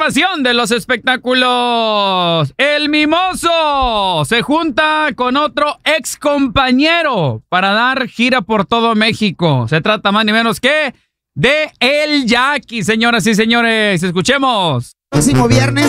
información de los espectáculos. El Mimoso se junta con otro ex compañero para dar gira por todo México. Se trata más ni menos que de El Jackie, señoras y señores. Escuchemos. Próximo viernes